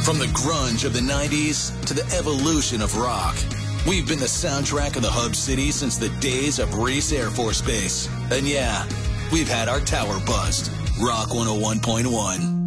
From the grunge of the 90s to the evolution of rock, we've been the soundtrack of the Hub City since the days of Reese Air Force Base. And yeah, we've had our tower buzzed. Rock 101.1.